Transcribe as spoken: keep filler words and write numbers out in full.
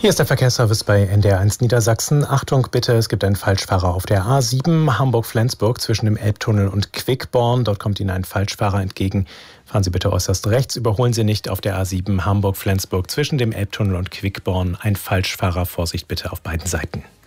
Hier ist der Verkehrsservice bei N D R eins Niedersachsen. Achtung bitte, es gibt einen Falschfahrer auf der A sieben Hamburg-Flensburg zwischen dem Elbtunnel und Quickborn. Dort kommt Ihnen ein Falschfahrer entgegen. Fahren Sie bitte äußerst rechts, überholen Sie nicht auf der A sieben Hamburg-Flensburg zwischen dem Elbtunnel und Quickborn. Ein Falschfahrer, Vorsicht bitte auf beiden Seiten.